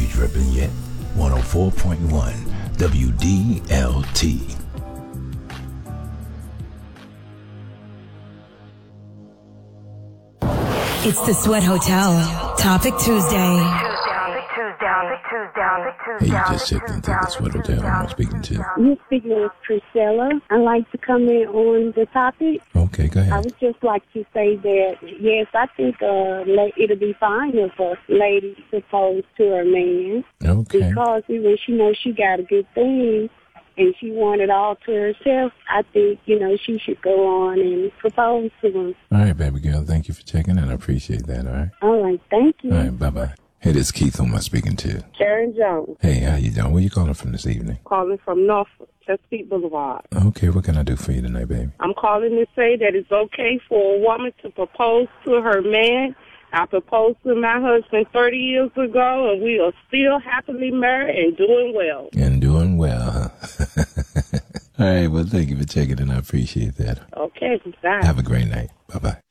driven yet. 104.1 WDLT. It's the Sweat Hotel. Topic Tuesday. Hey, you just checked into the Sweat Hotel. I'm speaking to. You're speaking with Priscilla. I'd like to comment on the topic. Okay, go ahead. I would just like to say that, yes, I think it'll be fine if a lady proposed to her man. Okay. Because when she knows she got a good thing and she wanted all to herself, I think, she should go on and propose to him. All right, baby girl. Thank you for checking in. I appreciate that, all right? All right, thank you. All right, bye-bye. Hey, this is Keith. Who am I speaking to? Sharon Jones. Hey, how you doing? Where you calling from this evening? Calling from Norfolk, Chesapeake Boulevard. Okay, what can I do for you tonight, baby? I'm calling to say that it's okay for a woman to propose to her man. I proposed to my husband 30 years ago, and we are still happily married and doing well. And doing well, huh? All right, well, thank you for checking in. I appreciate that. Okay, bye. Have a great night. Bye-bye.